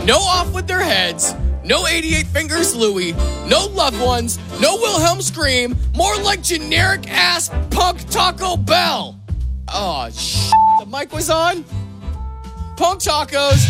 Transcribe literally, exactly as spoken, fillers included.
No Off With Their Heads, no eighty-eight Fingers Louie, no Loved Ones, no Wilhelm Scream, more like generic-ass punk Taco Bell. Oh, shit, the mic was on? Punk tacos,